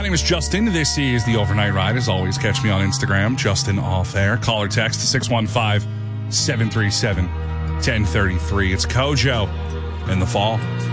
name is Justin. This is the Overnight Ride. As always, catch me on Instagram, Justin Off Air. Call or text 615-737-1033. It's Kojo in the fall.